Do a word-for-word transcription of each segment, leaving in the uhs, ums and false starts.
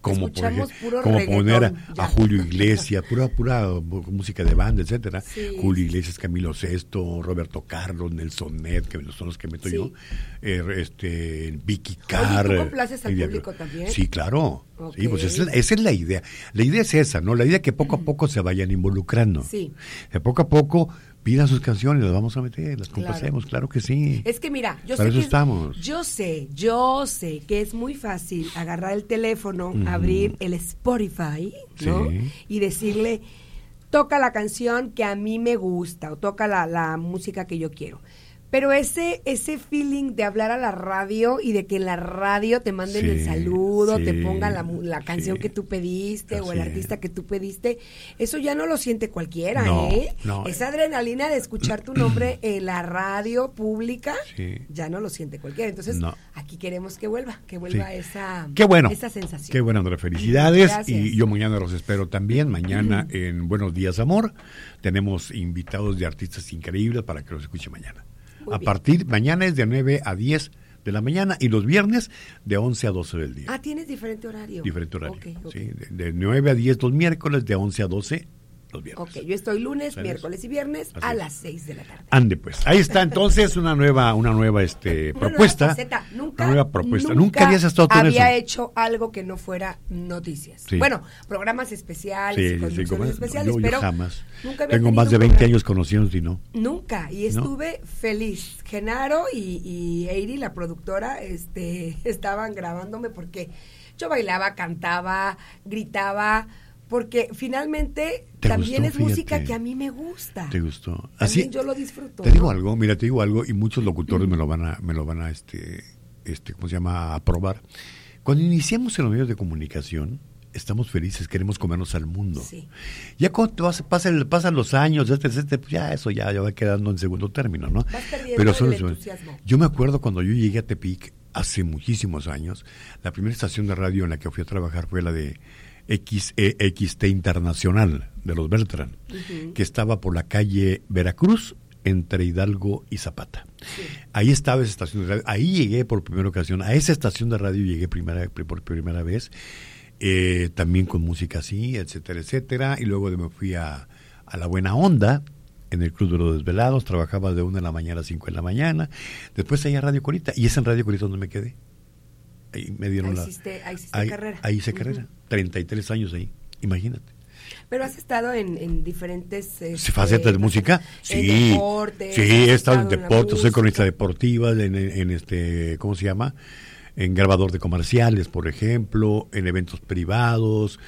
como escuchamos por puro como reggaetón, poner a, ya. a Julio Iglesias, pura pura música de banda, etcétera. Sí. Julio Iglesias, Camilo Sesto, Roberto Carlos, Nelson Ned, que son los que meto Sí. yo, eh, este Vicky Oye, Carr. ¿tú complaces al Lidia- público también? Sí, claro. Ok. Sí, pues esa, esa es la idea. La idea es esa, ¿no? La idea es que poco a poco se vayan involucrando. Sí. De poco a poco pidan sus canciones, las vamos a meter, las Claro. complacemos, claro que sí. Es que mira, yo Para sé eso que es- estamos. yo sé, yo sé que es muy fácil agarrar el teléfono, Ujú. abrir el Spotify, ¿no? Sí. Y decirle, toca la canción que a mí me gusta o toca la, la música que yo quiero. Pero ese ese feeling de hablar a la radio y de que en la radio te manden Sí, el saludo, sí, te pongan la, mu- la canción sí. que tú pediste o el Así artista es. que tú pediste, eso ya no lo siente cualquiera, No, ¿eh? no. Esa adrenalina de escuchar tu nombre en la radio pública, Sí. ya no lo siente cualquiera. Entonces, No. aquí queremos que vuelva, que vuelva Sí. esa, Qué bueno. esa sensación. Qué bueno, Andrea. Felicidades. Gracias. Y yo mañana los espero también. Mañana en Buenos Días, Amor. Tenemos invitados de artistas increíbles para que los escuche mañana. Muy a bien. partir, mañana es de nueve a diez de la mañana y los viernes de once a doce del día. Ah, tienes diferente horario. Diferente horario. Ok, ok. Sí, de, de nueve a diez los miércoles, de once a doce los viernes. Ok, yo estoy lunes, ¿Sales? miércoles y viernes Así a es. las seis de la tarde. Ande pues, ahí está entonces una nueva, una nueva este Una propuesta. nueva faceta. Nunca, una nueva propuesta. Nunca, habías estado tú en había eso. hecho algo que no fuera noticias. Sí. Bueno, programas especiales y Sí, sí, sí, conducciones como- especiales, yo, yo pero jamás. nunca había Tengo tenido más de un veinte programa. años conociéndote y no. Nunca, y estuve feliz. Genaro y, y Eiri, la productora, este, estaban grabándome porque yo bailaba, cantaba, gritaba, porque finalmente ¿Te también gustó? es música Fíjate. que a mí me gusta. ¿Te gustó? También Así, yo lo disfruto. te digo ¿no? algo, mira, te digo algo, y muchos locutores me lo van a, me lo van a, este, este, ¿cómo se llama? A aprobar. Cuando iniciamos en los medios de comunicación, estamos felices, queremos comernos al mundo. Sí. Ya cuando te vas, pasan, pasan los años, este, este, pues ya eso ya, ya va quedando en segundo término, ¿no? Vas perdiendo son el los- entusiasmo. Yo me acuerdo cuando yo llegué a Tepic hace muchísimos años, la primera estación de radio en la que fui a trabajar fue la de X E X T Internacional de los Beltrán, Ujú. que estaba por la calle Veracruz entre Hidalgo y Zapata. Sí. Ahí estaba esa estación de radio, ahí llegué por primera ocasión, a esa estación de radio llegué primera, por primera vez, eh, también con música así, etcétera, etcétera, y luego de me fui a, a La Buena Onda, en el Club de los Desvelados, trabajaba de una de la mañana a cinco de la mañana, después ahí a Radio Corita, y es en Radio Corita donde me quedé. Ahí me dieron Ahí la... hiciste- ahí hiciste ahí, carrera. Ahí hice Ujú. carrera, treinta y tres años ahí, imagínate. Pero has estado en, en diferentes... este, ¿Facetas de música? En Sí, deportes. sí, has he estado en la deportes, soy cronista música. deportiva, en, en, en este, ¿cómo se llama? En grabador de comerciales, por ejemplo, en eventos privados,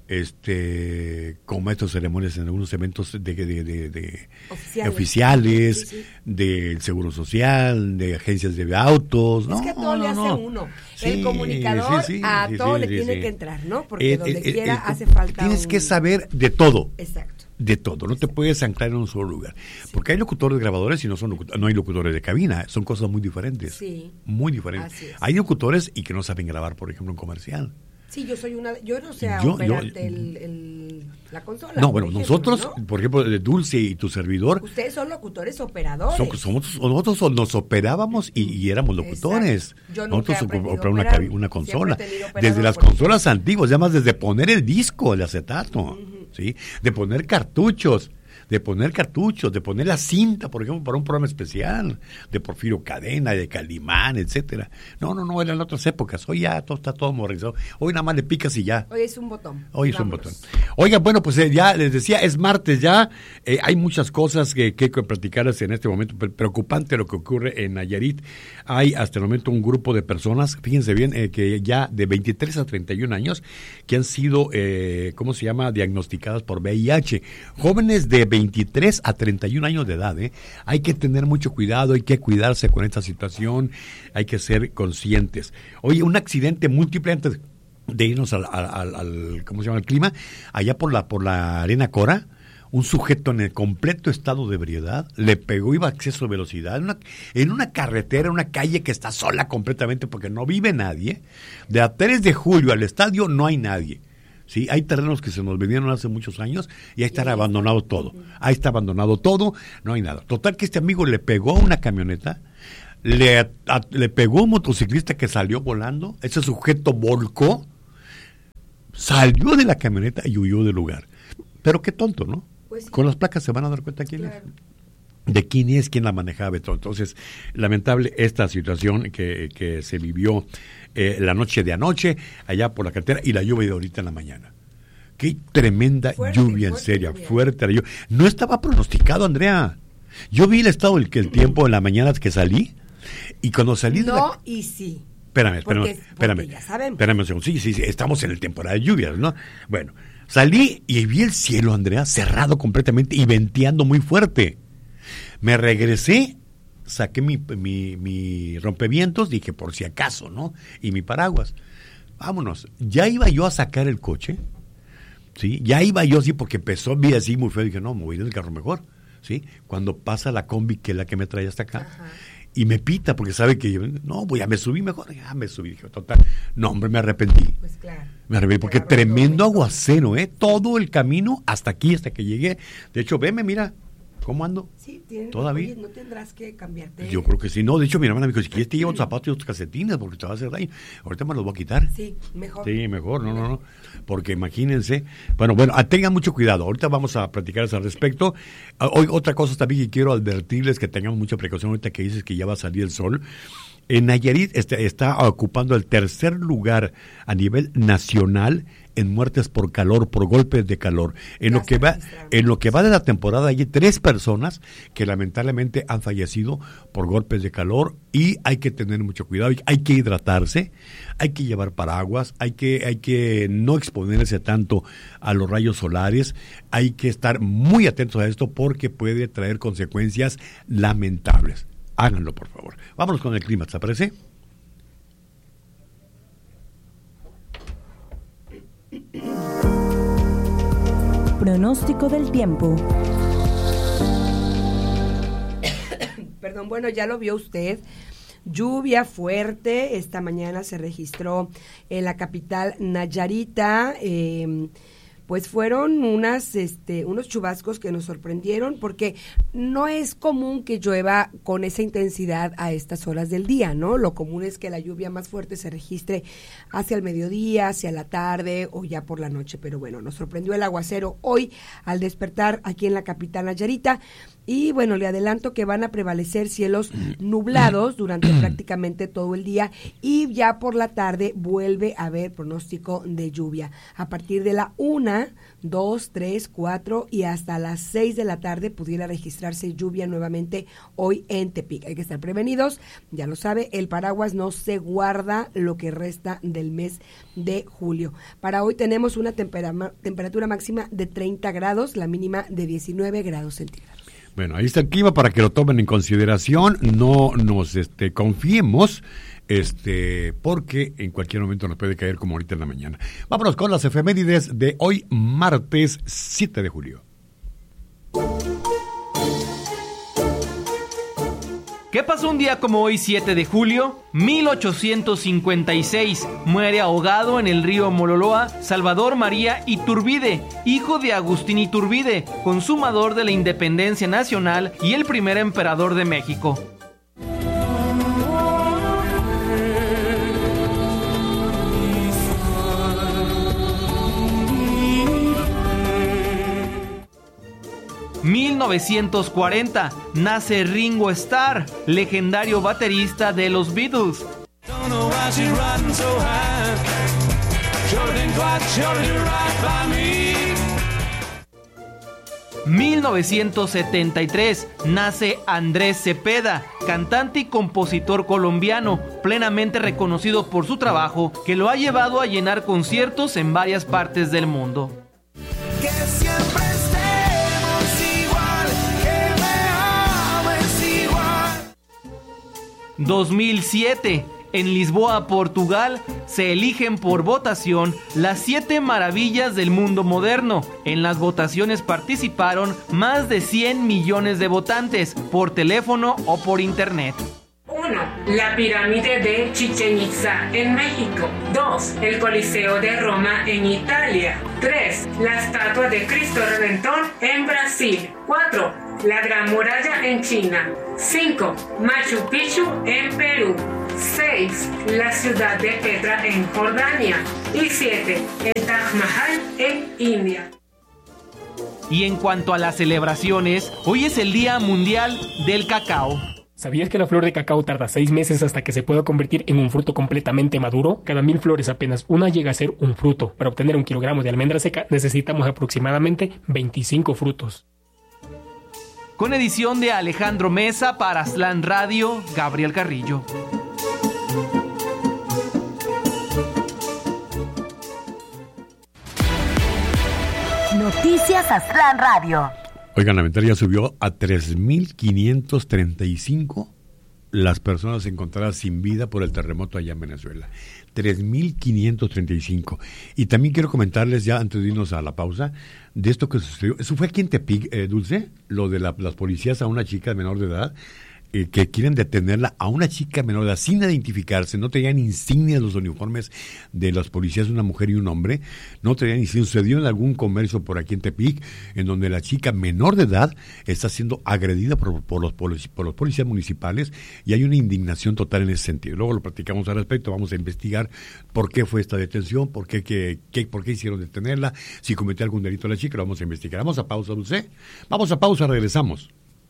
este, como maestro de ceremonias en algunos eventos de, de, de, de Oficiales. oficiales, Sí, sí. del Seguro Social, de agencias de autos, ¿no? Es que a todo no, le hace no. uno. Sí, el comunicador sí, sí, a sí, todo sí, le sí, tiene sí. que entrar, ¿no? Porque Eh, donde eh, quiera eh, hace falta Tienes un- que saber de todo. Exacto. De todo, no te puedes anclar en un solo lugar. Porque hay locutores grabadores y no son locu- no hay locutores de cabina, son cosas muy diferentes. Sí. Muy diferentes. Así es. Hay locutores y que no saben grabar, por ejemplo, un comercial. Sí, yo soy una... Yo no sé Yo- operarte yo- el, el- la consola. No, por bueno, ejemplo, nosotros, ¿no? por ejemplo, de Dulce y tu servidor, Ustedes son locutores operadores. son- somos- nosotros nos operábamos y, y éramos locutores. Exacto. Yo nunca Nosotros he aprendido operamos una, a operar. cabi- una consola. Siempre he tenido Desde operador las por- consolas antiguas, además desde poner el disco, el acetato, ¿sí? De poner cartuchos. De poner cartuchos, de poner la cinta, por ejemplo, para un programa especial, de Porfirio Cadena, de Calimán, etcétera. No, no, no, eran otras épocas. Hoy ya todo está todo modernizado. Hoy nada más le picas y ya. Hoy es un botón. Hoy es un Vámonos. botón. Oiga, bueno, pues eh, ya les decía, es martes ya. Eh, hay muchas cosas que, que, que platicarles en este momento. Pre- Preocupante lo que ocurre en Nayarit. Hay hasta el momento un grupo de personas, fíjense bien, eh, que ya de veintitrés a treinta y un años, que han sido, eh, ¿cómo se llama?, diagnosticadas por V I H. Jóvenes de veintitrés a treinta y un años de edad, ¿eh? Hay que tener mucho cuidado, hay que cuidarse con esta situación, hay que ser conscientes. Oye, un accidente múltiple antes de irnos al, al, al, al ¿cómo se llama?, al clima, allá por la, por la Arena Cora, un sujeto en el completo estado de ebriedad le pegó, iba a exceso de velocidad, en una, en una carretera, una calle que está sola completamente porque no vive nadie. De a tres de julio al estadio no hay nadie. Sí, hay terrenos que se nos vendieron hace muchos años y ahí está abandonado todo. Ahí está abandonado todo, no hay nada. Total que este amigo le pegó a una camioneta, le, a, le pegó a un motociclista que salió volando, ese sujeto volcó, Salió de la camioneta y huyó del lugar. Pero qué tonto, ¿no? Pues sí. Con las placas se van a dar cuenta quién Claro. es. De quién es, quién la manejaba. Entonces, lamentable esta situación que, que se vivió eh, la noche de anoche, allá por la carretera, y la lluvia de ahorita en la mañana. Qué tremenda Fuerte, lluvia, en fuerte serio, lluvia. fuerte la lluvia. No estaba pronosticado, Andrea. Yo vi el estado del, el tiempo en la mañana que salí, y cuando salí de No la... y sí. Espérame, espérame, Porque- espérame. porque ya sabemos. Espérame un segundo. Sí, sí, sí, estamos en el temporada de lluvias, ¿no? Bueno, salí y vi el cielo, Andrea, cerrado completamente y venteando muy fuerte. Me regresé, saqué mi, mi, mi rompevientos, dije por si acaso, ¿no? Y mi paraguas. Vámonos. Ya iba yo a sacar el coche, ¿sí? Ya iba yo así porque empezó, vi así muy feo, dije, no, me voy en el carro mejor, ¿sí? Cuando pasa la combi, que es la que me trae hasta acá, Ajá. y me pita porque sabe que yo, no, pues ya me subí mejor, ya me subí, dije, total, no, hombre, me arrepentí. Pues claro. Me arrepentí porque Qué bárbaro. tremendo aguacero, ¿eh? Todo el camino hasta aquí, hasta que llegué. De hecho, veme, mira, ¿cómo ando? Sí, tiene, ¿Todavía? oye, no tendrás que cambiarte. Yo creo que sí. No, de hecho, mi hermana me dijo, si quieres te llevo tus zapatos y tus calcetines porque te va a hacer daño. Ahorita me los voy a quitar. Sí, mejor. Sí, mejor, no, no, no. Porque imagínense. Bueno, bueno, ah, tengan mucho cuidado. Ahorita vamos a platicar al respecto. Ah, Hoy, otra cosa también que quiero advertirles, que tengamos mucha precaución ahorita que dices que ya va a salir el sol. En Nayarit este, está ocupando el tercer lugar a nivel nacional en muertes por calor, por golpes de calor. En Ya lo que se va, registraron. en lo que va de la temporada hay tres personas que lamentablemente han fallecido por golpes de calor y hay que tener mucho cuidado, hay que hidratarse, hay que llevar paraguas, hay que, hay que no exponerse tanto a los rayos solares, hay que estar muy atentos a esto porque puede traer consecuencias lamentables. Háganlo, por favor. Vámonos con el clima, ¿te parece? Pronóstico del tiempo. Perdón, bueno, ya lo vio usted. Lluvia fuerte, esta mañana se registró en la capital Nayarita, eh, pues fueron unas, este, unos chubascos que nos sorprendieron porque no es común que llueva con esa intensidad a estas horas del día, ¿no? Lo común es que la lluvia más fuerte se registre hacia el mediodía, hacia la tarde o ya por la noche, pero bueno, nos sorprendió el aguacero hoy al despertar aquí en la capital Nayarita. Y bueno, le adelanto que van a prevalecer cielos nublados durante prácticamente todo el día y ya por la tarde vuelve a haber pronóstico de lluvia. A partir de la una, dos, tres, cuatro y hasta las seis de la tarde pudiera registrarse lluvia nuevamente hoy en Tepic. Hay que estar prevenidos, ya lo sabe, el paraguas no se guarda lo que resta del mes de julio. Para hoy tenemos una tempera- temperatura máxima de treinta grados, la mínima de diecinueve grados centígrados. Bueno, ahí está el clima para que lo tomen en consideración, no nos este, confiemos, este, porque en cualquier momento nos puede caer como ahorita en la mañana. Vámonos con las efemérides de hoy, martes siete de julio. ¿Qué pasó un día como hoy, siete de julio? mil ochocientos cincuenta y seis. Muere ahogado en el río Mololoa Salvador María Iturbide, hijo de Agustín Iturbide, consumador de la independencia nacional y el primer emperador de México. mil novecientos cuarenta, nace Ringo Starr, legendario baterista de los Beatles. mil novecientos setenta y tres, nace Andrés Cepeda, cantante y compositor colombiano, plenamente reconocido por su trabajo, que lo ha llevado a llenar conciertos en varias partes del mundo. Que siempre estemos igual, que me ames igual. dos mil siete. En Lisboa, Portugal, se eligen por votación las siete maravillas del mundo moderno. En las votaciones participaron más de cien millones de votantes, por teléfono o por internet. uno. La pirámide de Chichén Itzá en México. dos. El Coliseo de Roma en Italia. tres. La estatua de Cristo Redentor en Brasil. cuatro. La Gran Muralla en China. cinco. Machu Picchu en Perú. seis. La ciudad de Petra en Jordania. Y siete. El Taj India. Y en cuanto a las celebraciones, hoy es el Día Mundial del Cacao. ¿Sabías que la flor de cacao tarda seis meses hasta que se pueda convertir en un fruto completamente maduro? Cada mil flores apenas una llega a ser un fruto. Para obtener un kilogramo de almendra seca necesitamos aproximadamente veinticinco frutos. Con edición de Alejandro Mesa para Aztlán Radio, Gabriel Carrillo. Noticias Aztlán Radio. Oigan, la ventana ya subió a tres mil quinientos treinta y cinco las personas encontradas sin vida por el terremoto allá en Venezuela. tres mil quinientos treinta y cinco. Y también quiero comentarles ya, antes de irnos a la pausa, de esto que sucedió. Eso fue aquí en Tepic, eh, Dulce, lo de la, las policías a una chica menor de edad, eh, que quieren detenerla, a una chica menor de edad, sin identificarse, no tenían insignias los uniformes de las policías, una mujer y un hombre, no tenían insignias. Sucedió en algún comercio por aquí en Tepic, en donde la chica menor de edad está siendo agredida por, por, los, polic- por los policías municipales, y hay una indignación total en ese sentido. Luego lo platicamos al respecto, vamos a investigar por qué fue esta detención, por qué, qué, qué, por qué hicieron detenerla, si cometió algún delito la chica, lo vamos a investigar. Vamos a pausa, Dulce. Vamos a pausa, regresamos.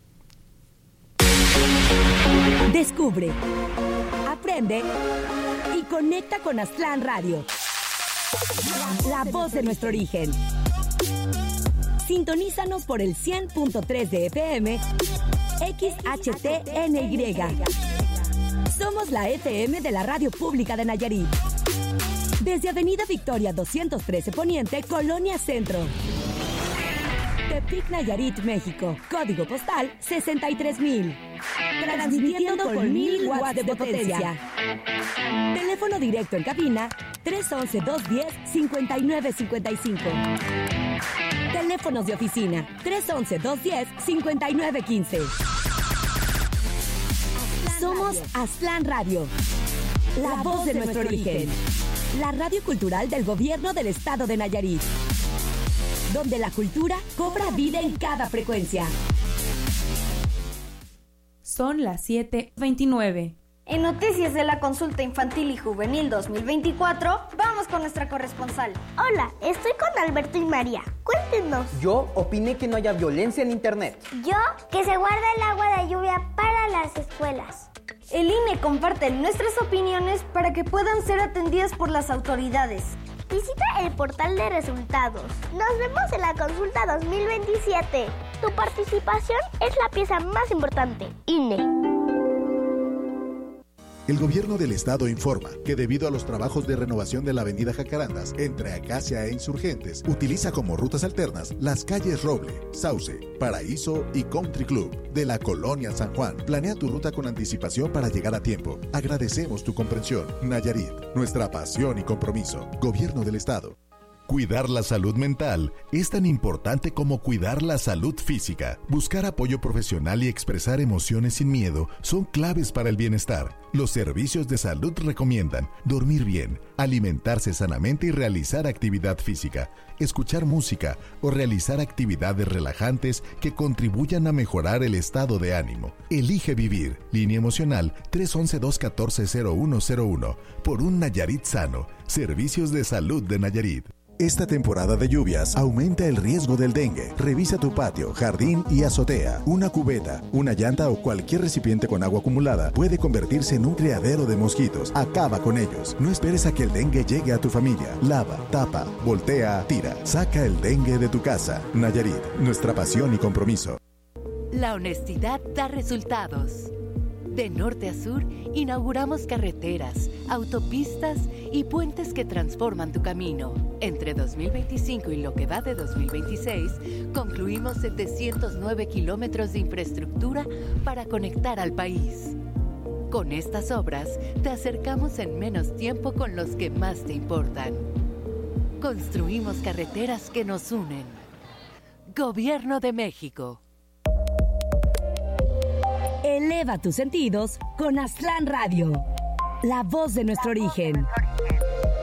Descubre, aprende y conecta con Aztlán Radio. La, la voz de nuestro origen. Sintonízanos por el cien punto tres de F M, X H T N Y. Somos la F M de la Radio Pública de Nayarit. Desde Avenida Victoria doscientos trece Poniente, Colonia Centro. Tepic, Nayarit, México. Código postal sesenta y tres mil. Transmitiendo con mil watts de potencia. Teléfono directo en cabina tres once, dos diez, cincuenta y nueve cincuenta y cinco. Teléfonos de oficina tres once, dos diez, cincuenta y nueve quince. Somos Aztlán Radio, la voz de nuestro origen. La radio cultural del gobierno del estado de Nayarit, donde la cultura cobra vida en cada frecuencia. Son las siete veintinueve. En Noticias de la Consulta Infantil y Juvenil dos mil veinticuatro, vamos con nuestra corresponsal. Hola, estoy con Alberto y María. Cuéntenos. Yo opiné que no haya violencia en internet. Yo, que se guarda el agua de lluvia para las escuelas. El I N E comparte nuestras opiniones para que puedan ser atendidas por las autoridades. Visita el portal de resultados. Nos vemos en la consulta dos mil veintisiete. Tu participación es la pieza más importante. I N E. El gobierno del estado informa que debido a los trabajos de renovación de la avenida Jacarandas entre Acacia e Insurgentes, utiliza como rutas alternas las calles Roble, Sauce, Paraíso y Country Club de la colonia San Juan. Planea tu ruta con anticipación para llegar a tiempo. Agradecemos tu comprensión. Nayarit, nuestra pasión y compromiso. Gobierno del estado. Cuidar la salud mental es tan importante como cuidar la salud física. Buscar apoyo profesional y expresar emociones sin miedo son claves para el bienestar. Los servicios de salud recomiendan dormir bien, alimentarse sanamente y realizar actividad física, escuchar música o realizar actividades relajantes que contribuyan a mejorar el estado de ánimo. Elige vivir. Línea emocional tres once, dos catorce, cero uno cero uno. Por un Nayarit sano. Servicios de salud de Nayarit. Esta temporada de lluvias aumenta el riesgo del dengue. Revisa tu patio, jardín y azotea. Una cubeta, una llanta o cualquier recipiente con agua acumulada puede convertirse en un criadero de mosquitos. Acaba con ellos. No esperes a que el dengue llegue a tu familia. Lava, tapa, voltea, tira. Saca el dengue de tu casa. Nayarit, nuestra pasión y compromiso. La honestidad da resultados. De norte a sur, inauguramos carreteras, autopistas y puentes que transforman tu camino. Entre dos mil veinticinco y lo que va de dos mil veintiséis, concluimos setecientos nueve kilómetros de infraestructura para conectar al país. Con estas obras, te acercamos en menos tiempo con los que más te importan. Construimos carreteras que nos unen. Gobierno de México. Eleva tus sentidos con Aztlán Radio, la voz de nuestro origen.